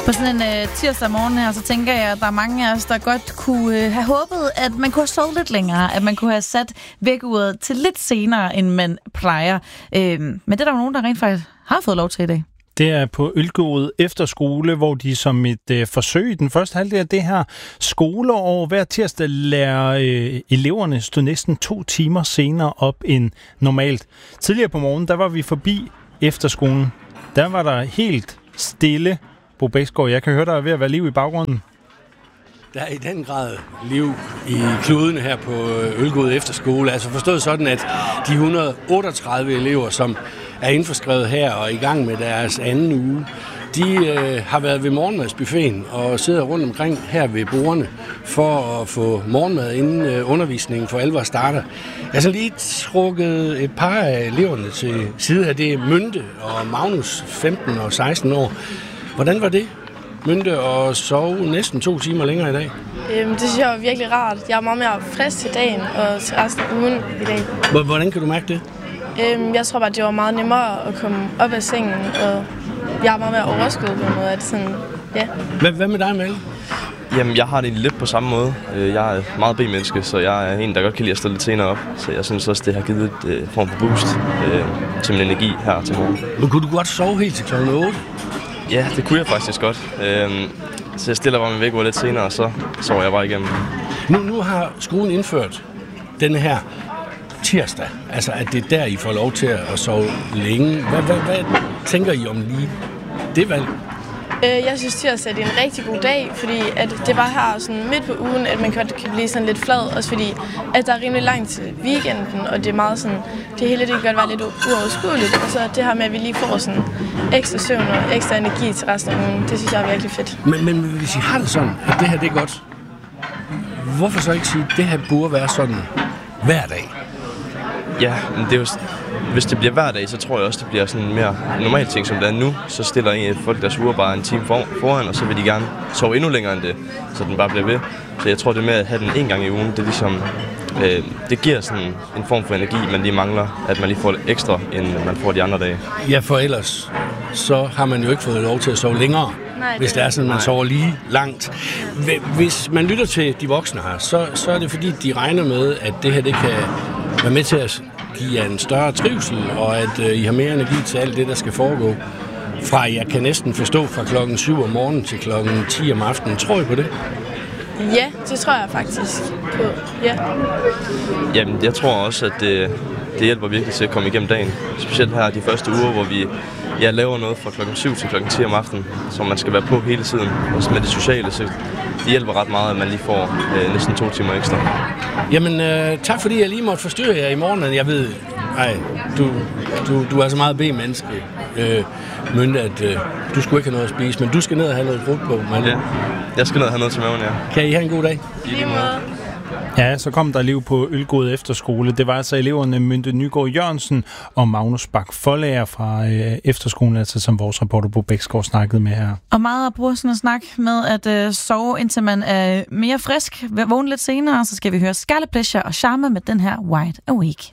På sådan en tirsdag morgen her, så tænker jeg, at der er mange af os, der godt kunne have håbet, at man kunne have sovet lidt længere, at man kunne have sat vækkeuret til lidt senere, end man plejer. Men det er der jo nogen, der rent faktisk har fået lov til i dag. Det er på Ølgod Efterskole, hvor de som et forsøg i den første halvdel af det her skoleår hver tirsdag lærer eleverne stå næsten 2 timer senere op end normalt. Tidligere på morgenen, der var vi forbi efterskolen. Der var der helt stille. Bo Bæksgaard, jeg kan høre, der er ved at være liv i baggrunden. Der er i den grad liv i kludene her på Ølgod Efterskole. Altså forstået sådan, at de 138 elever, som er indforskrevet her og i gang med deres anden uge, de har været ved morgenmadsbuffeten og sidder rundt omkring her ved bordene for at få morgenmad, inden undervisningen for alvor starter. Jeg har så lige trukket et par af eleverne til side af det. Mynte og Magnus, 15 og 16 år. Hvordan var det, Mynte, at sove næsten 2 timer længere i dag? Det synes jeg var virkelig rart. Jeg er meget mere frisk til dagen og til resten af ugen i dag. Hvordan kan du mærke det? Jeg tror bare, det var meget nemmere at komme op af sengen, og jeg er meget mere overskuddet på noget af det. Sådan, ja. Hvad med dig, Melle? Jamen, jeg har det lidt på samme måde. Jeg er meget B-menneske, så jeg er en, der godt kan lide at stå lidt senere op. Så jeg synes også, det har givet et form for boost til min energi her til morgen. Men kunne du godt sove helt til klokken 8? Ja, det kunne jeg faktisk godt. Så jeg stiller bare min vækkeur lidt senere, og så sover jeg bare igennem. Nu har skolen indført denne her tirsdag. Altså, at det er der, I får lov til at sove længe. Hvad tænker I om lige det valg? Jeg synes tirsdag er en rigtig god dag, fordi at det var her sådan midt på ugen, at man kan blive sådan lidt flad. Også fordi, at der er rimelig langt til weekenden, og det er meget sådan, det hele det kan godt være lidt uoverskueligt. Og så det her med, at vi lige får sådan ekstra søvn og ekstra energi til resten af ugen, det synes jeg er virkelig fedt. Men hvis I har det sådan, at det her det er godt, hvorfor så ikke sige, at det her burde være sådan hver dag? Ja, men det er jo, hvis det bliver hver dag, så tror jeg også, det bliver sådan en mere normal ting, som det er nu. Så stiller folk deres uger bare en time foran, og så vil de gerne sove endnu længere end det, så den bare bliver ved. Så jeg tror, det med at have den en gang i ugen, det er ligesom, det giver sådan en form for energi, man lige mangler, at man lige får lidt ekstra, end man får de andre dage. Ja, for ellers, så har man jo ikke fået lov til at sove længere. Nej, hvis det er sådan, man sover lige langt. Hvis man lytter til de voksne her, så er det fordi, de regner med, at det her det kan være med til at give jer en større trivsel, og at I har mere energi til alt det, der skal foregå. Fra jeg kan næsten forstå fra klokken 7 om morgenen til klokken 10 om aftenen. Tror I på det? Ja, det tror jeg faktisk på. Ja. Jamen, jeg tror også, at det hjælper virkelig til at komme igennem dagen. Specielt her de første uger, hvor jeg laver noget fra klokken 7 til klokken 10 om aftenen, som man skal være på hele tiden. Også med det sociale, så det hjælper ret meget, at man lige får næsten 2 timer ekstra. Jamen, tak fordi jeg lige måtte forstyrre jer i morgen. Jeg ved, du er så meget B-menneske, Mynte, at du skulle ikke have noget at spise, men du skal ned og have noget frugt på. Ja, jeg skal ned og have noget til maven, ja. Kan I have en god dag? Lige måde. Ja, så kom der liv på Ølgod Efterskole. Det var altså eleverne Mynte Nygaard Jørgensen og Magnus Bak Forlager fra efterskolen, altså som vores reporter Bo Bæksgaard snakkede med her. Og meget at bruge sådan en snak med at sove, indtil man er mere frisk. Vågne lidt senere, så skal vi høre Scarlet Pleasure og Charme med den her Wide Awake.